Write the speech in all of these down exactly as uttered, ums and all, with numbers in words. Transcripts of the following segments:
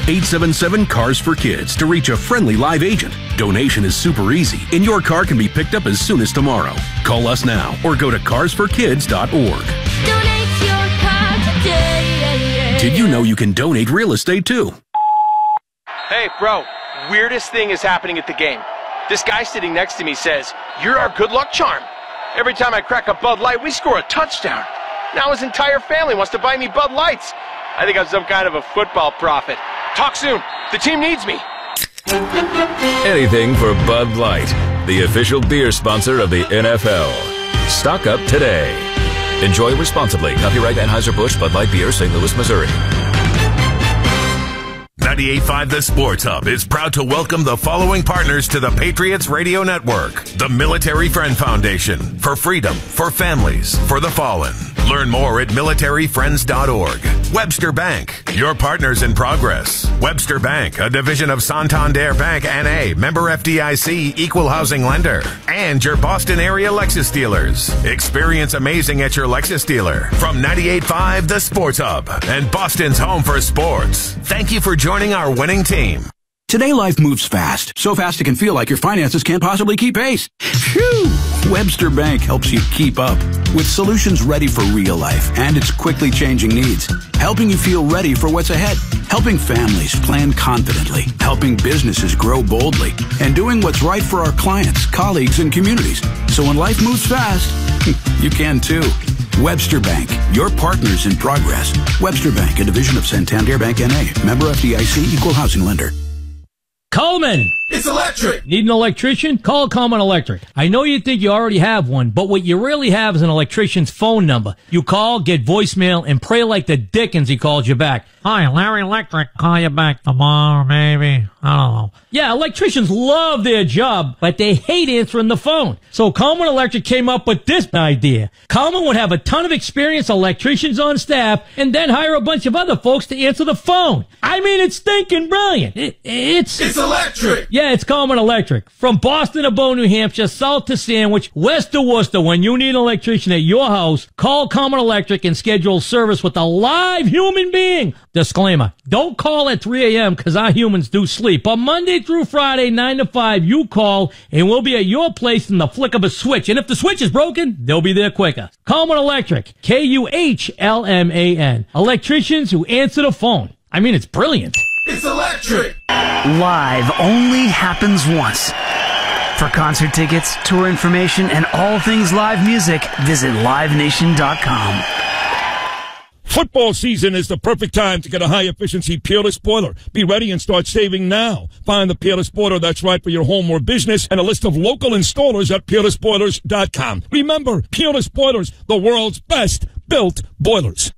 eight seven seven, C A R S for Kids to reach a friendly live agent. Donation is super easy, and your car can be picked up as soon as tomorrow. Call us now or go to cars for kids dot org. Donate your car today. Did you know you can donate real estate too? Hey, bro, weirdest thing is happening at the game. This guy sitting next to me says, "You're our good luck charm." Every time I crack a Bud Light, we score a touchdown. Now his entire family wants to buy me Bud Lights. I think I'm some kind of a football prophet. Talk soon. The team needs me. Anything for Bud Light, the official beer sponsor of the N F L. Stock up today. Enjoy responsibly. Copyright Anheuser-Busch Bud Light Beer, Saint Louis, Missouri. ninety-eight point five The Sports Hub is proud to welcome the following partners to the Patriots Radio Network. The Military Friend Foundation, for freedom, for families, for the fallen. Learn more at military friends dot org. Webster Bank, your partners in progress. Webster Bank, a division of Santander Bank N A, member F D I C, equal housing lender. And your Boston area Lexus dealers. Experience amazing at your Lexus dealer. From ninety-eight point five The Sports Hub and Boston's home for sports. Thank you for joining our winning team. Today, life moves fast. So fast it can feel like your finances can't possibly keep pace. Phew! Webster Bank helps you keep up with solutions ready for real life and its quickly changing needs. Helping you feel ready for what's ahead. Helping families plan confidently. Helping businesses grow boldly. And doing what's right for our clients, colleagues, and communities. So when life moves fast, you can too. Webster Bank, your partners in progress. Webster Bank, a division of Santander Bank N A, member F D I C, equal housing lender. Coleman! It's electric! Need an electrician? Call Coleman Electric. I know you think you already have one, but what you really have is an electrician's phone number. You call, get voicemail, and pray like the dickens he calls you back. Hi, Larry Electric. Call you back tomorrow, maybe. I don't know. Yeah, electricians love their job, but they hate answering the phone. So Coleman Electric came up with this idea. Coleman would have a ton of experienced electricians on staff and then hire a bunch of other folks to answer the phone. I mean, it's stinking brilliant. It, it's... It's electric! Yeah, it's Coleman Electric. From Boston to Bow, New Hampshire, south to Sandwich, west to Worcester, when you need an electrician at your house, call Coleman Electric and schedule service with a live human being. Disclaimer, don't call at three a.m. because our humans do sleep. But Monday through Friday, nine to five, you call and we'll be at your place in the flick of a switch. And if the switch is broken, they'll be there quicker. Coleman Electric, K U H L M A N. Electricians who answer the phone. I mean, it's brilliant. It's electric! Live only happens once. For concert tickets, tour information, and all things live music, visit live nation dot com. Football season is the perfect time to get a high-efficiency Peerless boiler. Be ready and start saving now. Find the Peerless boiler that's right for your home or business and a list of local installers at peerless boilers dot com. Remember, Peerless Boilers, the world's best built boilers.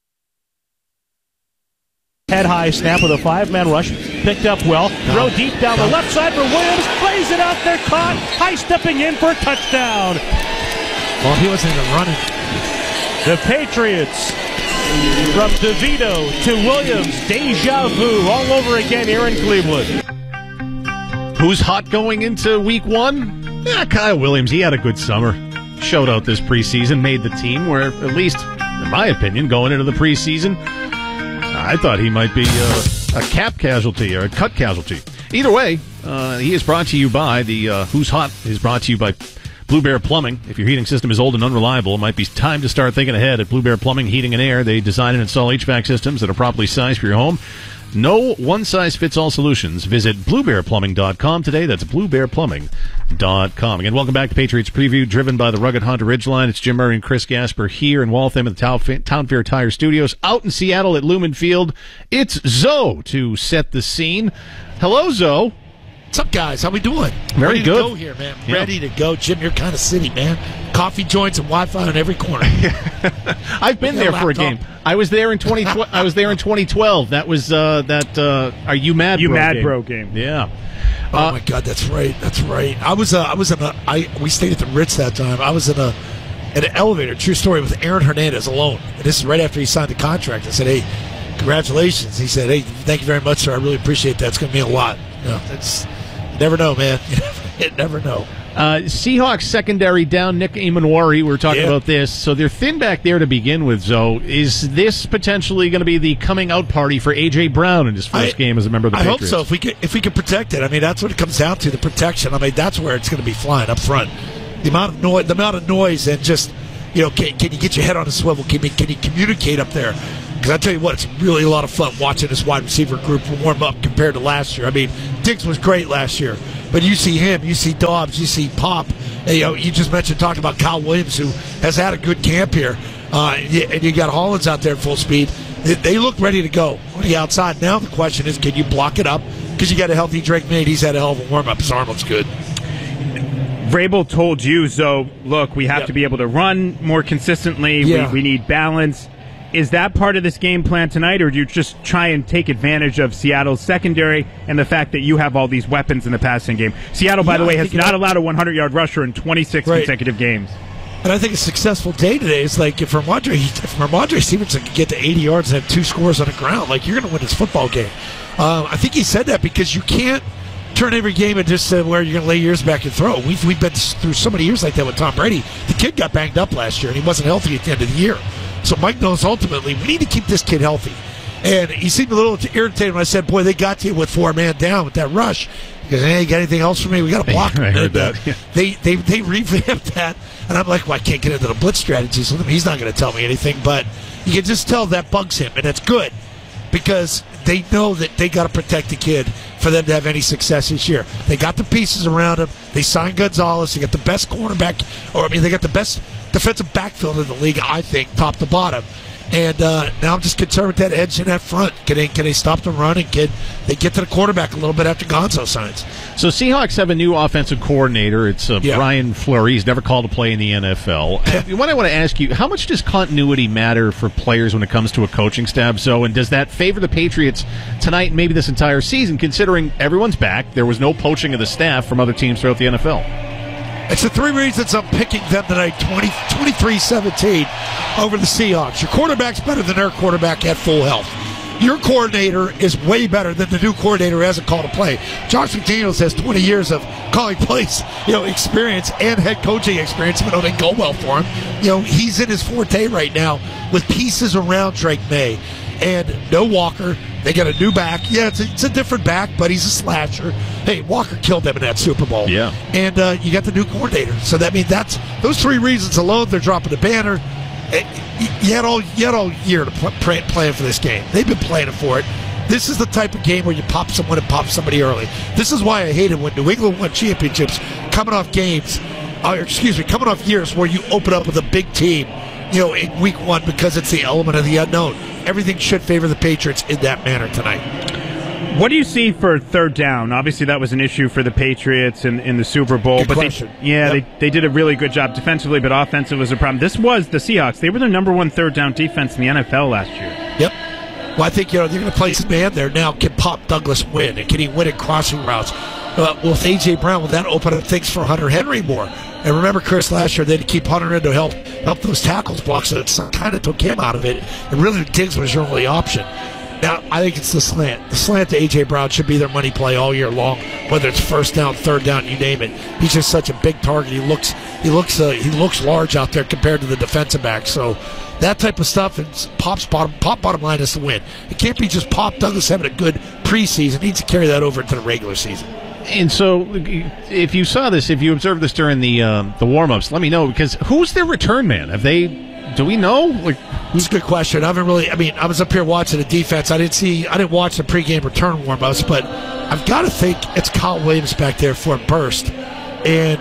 Head high snap with a five-man rush, picked up well, throw deep down the left side for Williams, plays it out there, caught, high stepping in for a touchdown. Well, he wasn't even running. The Patriots, from DeVito to Williams, deja vu all over again here in Cleveland. Who's hot going into week one? Yeah, Kyle Williams. He had a good summer. Showed out this preseason, made the team where, at least in my opinion, going into the preseason, I thought he might be uh, a cap casualty or a cut casualty. Either way, uh, he is brought to you by the uh, Who's Hot is brought to you by Blue Bear Plumbing. If your heating system is old and unreliable, it might be time to start thinking ahead. At Blue Bear Plumbing, Heating and Air, they design and install H V A C systems that are properly sized for your home. No one-size-fits-all solutions. Visit blue bear plumbing dot com today. That's blue bear plumbing dot com. Again, welcome back to Patriots Preview, driven by the rugged Honda Ridgeline. It's Jim Murray and Chris Gasper here in Waltham at the Town Fair Tire Studios. Out in Seattle at Lumen Field, it's Zoe to set the scene. Hello, Zoe. What's up, guys? How we doing? Very Ready good. To go here, man. Yeah. Ready to go. Jim, you're kind of city, man. Coffee joints and Wi-Fi on every corner. I've been there for a game. I was there in twenty. I was there in twenty twelve. That was uh, that. Uh, are you mad? You bro mad game. bro game? Yeah. Oh uh, my God, that's right. That's right. I was. Uh, I was in a. I we stayed at the Ritz that time. I was in a in an elevator. True story with Aaron Hernandez alone. And this is right after he signed the contract. I said, "Hey, congratulations." He said, "Hey, thank you very much, sir. I really appreciate that. It's going to mean a lot." You know, it's you never know, man. You never know. Uh, Seahawks secondary down. Nick Emanwari, we were talking Yeah. about this. So they're thin back there to begin with, Zoe. Is this potentially going to be the coming out party for A J. Brown in his first I, game as a member of the I Patriots? hope so. If we could, if we could protect it, I mean, that's what it comes down to, the protection. I mean, that's where it's going to be flying up front. The amount of noise, the amount of noise, and just, you know, can, can you get your head on a swivel? Can you, can you communicate up there? Because I tell you what, it's really a lot of fun watching this wide receiver group warm up compared to last year. I mean, Diggs was great last year, but you see him, you see Dobbs, you see Pop. And, you know, you just mentioned talking about Kyle Williams, who has had a good camp here, uh, and, you, and you got Hollins out there at full speed. They, they look ready to go on the outside. Now the question is, can you block it up? Because you got a healthy Drake May. He's had a hell of a warm up. His arm looks good. Vrabel told you, so look, we have Yep. to be able to run more consistently. Yeah. We, we need balance. Is that part of this game plan tonight, or do you just try and take advantage of Seattle's secondary and the fact that you have all these weapons in the passing game? Seattle, by Yeah, the way, I has think not that- allowed a hundred-yard rusher in twenty-six Right. consecutive games. And I think a successful day today is like if Ramondre, if Ramondre Stevenson can get to eighty yards and have two scores on the ground, like you're going to win this football game. Uh, I think he said that because you can't turn every game and just uh, where you're going to lay yours back and throw. We've we've been through so many years like that with Tom Brady. The kid got banged up last year and he wasn't healthy at the end of the year. So Mike knows ultimately we need to keep this kid healthy. And he seemed a little irritated when I said, "Boy, they got you with four man down with that rush." He goes, "Hey, you got anything else for me? We got to block him." I heard And, uh, that. Yeah. They they they revamped that, and I'm like, "Well, I can't get into the blitz strategies with him. He's not going to tell me anything." But you can just tell that bugs him, and that's good because they know that they got to protect the kid for them to have any success this year. They got the pieces around him. They signed Gonzalez. They got the best cornerback, or I mean, they got the best defensive backfield in the league, I think, top to bottom. And uh, now I'm just concerned with that edge in that front. Can they can they stop the run and can they get to the quarterback a little bit after Gonzo signs? So Seahawks have a new offensive coordinator. It's uh, Yeah. Brian Fleury. He's never called a play in the N F L. And what I want to ask you, how much does continuity matter for players when it comes to a coaching staff, Zoe? And does that favor the Patriots tonight and maybe this entire season, considering everyone's back? There was no poaching of the staff from other teams throughout the N F L. It's the three reasons I'm picking them tonight, twenty, twenty-three seventeen over the Seahawks. Your quarterback's better than their quarterback at full health. Your coordinator is way better than the new coordinator who hasn't called a play. Josh McDaniels has twenty years of calling plays, you know, experience and head coaching experience, even though they go well for him. You know, he's in his forte right now with pieces around Drake May. And no Walker. They got a new back. Yeah, it's a, it's a different back, but he's a slasher. Hey, Walker killed them in that Super Bowl. Yeah. And uh, you got the new coordinator. So that means that's those three reasons alone. They're dropping the banner. Eh, You had all you had all year to pl- pray, plan for this game. They've been planning for it. This is the type of game where you pop someone and pop somebody early. This is why I hate it when New England won championships coming off games, uh, excuse me, coming off years where you open up with a big team, you know, in week one because it's the element of the unknown. Everything should favor the Patriots in that manner tonight. What do you see for third down? Obviously, that was an issue for the Patriots in, in the Super Bowl. Good but question. They, yeah, Yep. they, they did a really good job defensively, but offensive was a problem. This was the Seahawks. They were the number one third down defense in the N F L last year. Yep. Well, I think, you know, they're going to play some man there now. Can Pop Douglas win? And can he win in crossing routes? Uh, well, with A J. Brown, will that open up things for Hunter Henry more? And remember, Chris, last year, they had to keep Hunter in to help help those tackles block, so it kind of took him out of it. And really, Diggs was your only option. Now, I think it's the slant. The slant to A J. Brown should be their money play all year long, whether it's first down, third down, you name it. He's just such a big target. He looks he looks uh, he looks large out there compared to the defensive back. So that type of stuff, and Pop's bottom Pop bottom line is to win. It can't be just Pop Douglas having a good preseason. He needs to carry that over into the regular season. And so, if you saw this, if you observed this during the um, the warm-ups, let me know, because who's their return man? Have they, do we know? Like, It's a good question. I haven't really, I mean, I was up here watching the defense. I didn't see, I didn't watch the pregame return warm-ups, but I've got to think it's Kyle Williams back there for a burst. And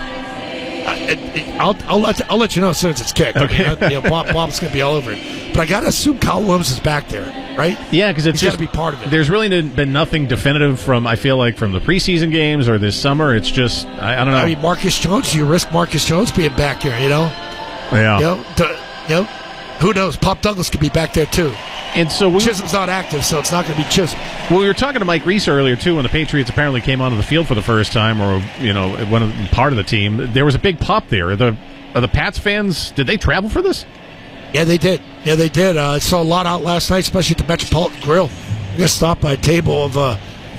I, I'll, I'll, let, I'll let you know as soon as it's kicked. Okay. I mean, I, you know, Bob, Bob's going to be all over it. But I got to assume Kyle Williams is back there, right? Yeah, because it's He's just got to be part of it. There's really been nothing definitive from, I feel like, from the preseason games or this summer. It's just, I, I don't know. I mean, Marcus Jones, you risk Marcus Jones being back here, you know? Yeah. You know, to, you know, who knows? Pop Douglas could be back there, too. And so we, Chisholm's not active, so it's not going to be Chisholm. Well, we were talking to Mike Reese earlier, too, when the Patriots apparently came onto the field for the first time, or, you know, one of, part of the team. There was a big pop there. Are the, are the Pats fans, did they travel for this? Yeah, they did. Yeah, they did. Uh, I saw a lot out last night, especially at the Metropolitan Grill. I got stopped by a table of uh,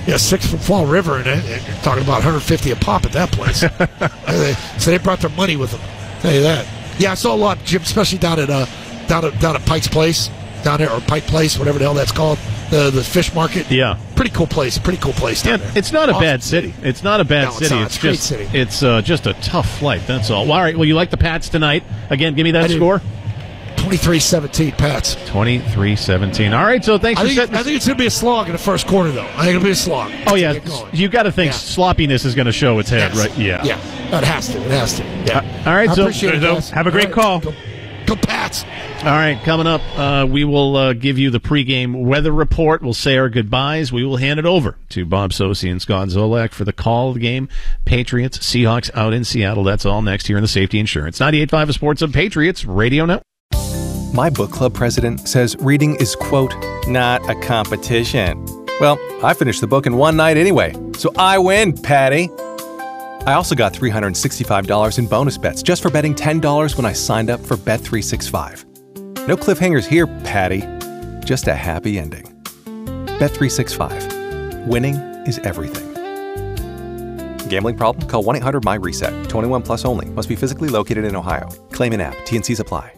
you know, six from Fall River, and, and you're talking about one hundred fifty a pop at that place. So they brought their money with them. I'll tell you that. Yeah, I saw a lot, Jim, especially down at uh, down at down at Pike's Place, down there, or Pike Place, whatever the hell that's called, the the fish market. Yeah, pretty cool place. Pretty cool place down yeah, there. It's not a awesome bad city. It's not a bad no, it's city. Not. It's, it's a just great city. it's uh, just a tough flight. That's all. Well, all right. Well, you like the Pats tonight? Again, give me that score. twenty-three seventeen Pats. twenty-three seventeen. All right, so thanks I for think, setting I think it's going to be a slog in the first quarter, though. I think it'll be a slog. Oh, yeah. You got to think Yeah. sloppiness is going to show its head, Yes. right? Yeah. Yeah. It has to. It has to. Yeah. Uh, all right, I so appreciate it, guys. have a great All call. right. Go, go Pats. All right, coming up, uh, we will uh, give you the pregame weather report. We'll say our goodbyes. We will hand it over to Bob Sosi and Scott Zolak for the call of the game. Patriots, Seahawks out in Seattle. That's all next here in the Safety Insurance. ninety-eight point five Sports of Patriots Radio Network. My book club president says reading is, quote, not a competition. Well, I finished the book in one night anyway, so I win, Patty. I also got three hundred sixty-five dollars in bonus bets just for betting ten dollars when I signed up for Bet three sixty-five. No cliffhangers here, Patty. Just a happy ending. Bet three sixty-five. Winning is everything. Gambling problem? Call one eight hundred M Y reset. twenty-one plus only. Must be physically located in Ohio. Claim in app. T N Cs apply.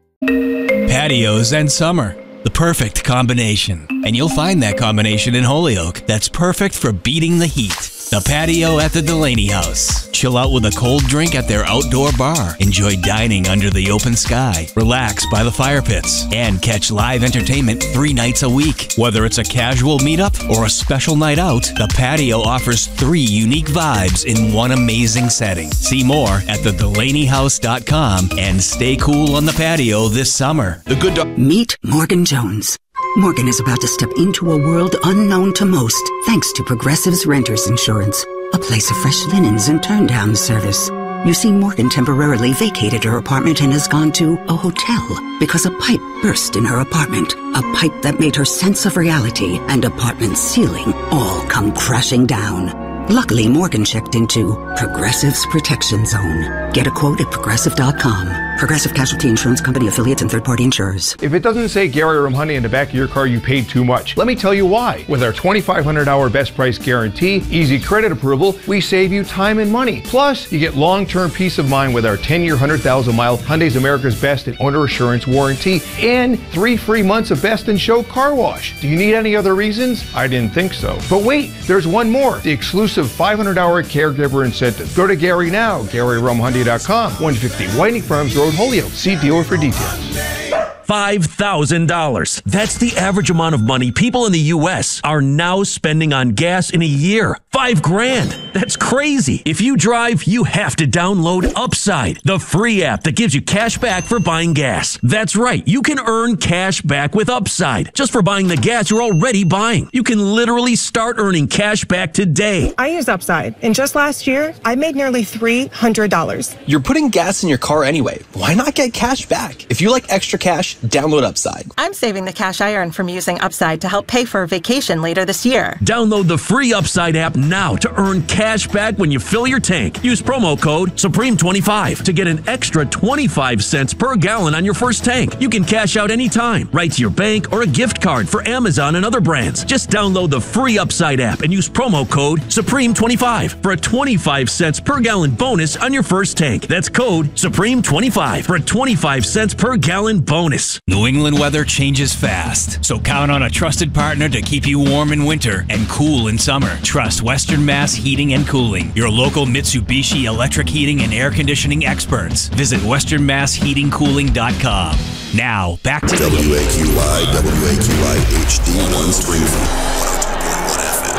Patios and summer. The perfect combination. And you'll find that combination in Holyoke that's perfect for beating the heat. The patio at the Delaney House. Chill out with a cold drink at their outdoor bar. Enjoy dining under the open sky. Relax by the fire pits. And catch live entertainment three nights a week. Whether it's a casual meetup or a special night out, the patio offers three unique vibes in one amazing setting. See more at the delaney house dot com and stay cool on the patio this summer. The good do- Meet Morgan Jones. Morgan is about to step into a world unknown to most, thanks to Progressive's Renters Insurance, a place of fresh linens and turn-down service. You see, Morgan temporarily vacated her apartment and has gone to a hotel because a pipe burst in her apartment, a pipe that made her sense of reality and apartment ceiling all come crashing down. Luckily, Morgan checked into Progressive's Protection Zone. Get a quote at progressive dot com. Progressive Casualty Insurance Company affiliates and third-party insurers. If it doesn't say Gary Rumhoney in the back of your car, you paid too much. Let me tell you why. With our twenty-five hundred hour best price guarantee, easy credit approval, we save you time and money. Plus, you get long-term peace of mind with our ten-year, one hundred thousand mile Hyundai's America's Best and Owner Assurance warranty and three free months of Best in Show car wash. Do you need any other reasons? I didn't think so. But wait, there's one more. The exclusive five hundred hour caregiver incentive. Go to Gary now, Gary Rumhoney dot com, one fifty Whiting Farms Road, Holyoke. See dealer for details. five thousand dollars. That's the average amount of money people in the U S are now spending on gas in a year. Five grand. That's crazy. If you drive, you have to download Upside, the free app that gives you cash back for buying gas. That's right. You can earn cash back with Upside just for buying the gas you're already buying. You can literally start earning cash back today. I use Upside, and just last year, I made nearly three hundred dollars. You're putting gas in your car anyway. Why not get cash back? If you like extra cash, download Upside. I'm saving the cash I earn from using Upside to help pay for a vacation later this year. Download the free Upside app now to earn cash back when you fill your tank. Use promo code Supreme twenty-five to get an extra twenty-five cents per gallon on your first tank. You can cash out anytime, right to your bank or a gift card for Amazon and other brands. Just download the free Upside app and use promo code Supreme twenty-five for a twenty-five cents per gallon bonus on your first tank. That's code Supreme twenty-five for a twenty-five cents per gallon bonus. New England weather changes fast, so count on a trusted partner to keep you warm in winter and cool in summer. Trust Western Mass Heating and Cooling, your local Mitsubishi electric heating and air conditioning experts. Visit western mass heating cooling dot com. Now, back to W A Q I, W A Q I H D one Springfield, one oh two point one F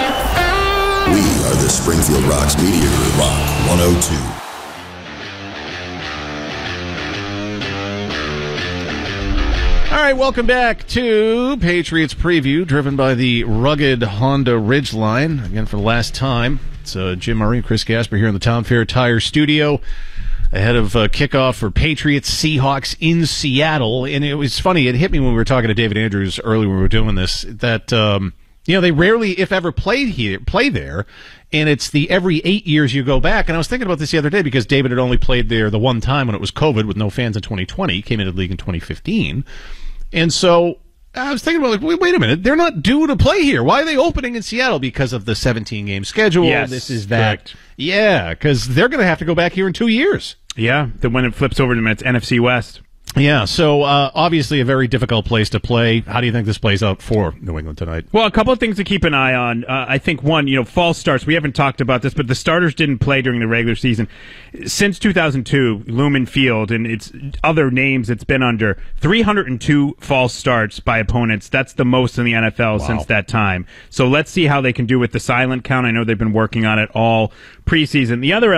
M. We are the Springfield Rocks Media Group, Rock one oh two. All right, welcome back to Patriots Preview, driven by the rugged Honda Ridgeline. Again, for the last time, it's uh, Jim Murray and Chris Gasper here in the Town Fair Tire Studio ahead of uh, kickoff for Patriots Seahawks in Seattle. And it was funny, it hit me when we were talking to David Andrews earlier when we were doing this, that um, you know they rarely, if ever, played here, play there. And it's the every eight years you go back. And I was thinking about this the other day because David had only played there the one time when it was COVID with no fans in twenty twenty. He came into the league in twenty fifteen. And so I was thinking about, like, wait, wait a minute. They're not due to play here. Why are they opening in Seattle? Because of the seventeen-game schedule. Yes, this is that. correct. Yeah, because they're going to have to go back here in two years. Yeah, the when it flips over to them, it's N F C West. Yeah, so uh, obviously a very difficult place to play. How do you think this plays out for New England tonight? Well, a couple of things to keep an eye on. Uh, I think, one, you know, false starts. We haven't talked about this, but the starters didn't play during the regular season. Since two thousand two, Lumen Field and its other names it's been under, three hundred two false starts by opponents. That's the most in the N F L wow. since that time. So let's see how they can do with the silent count. I know they've been working on it all preseason. The other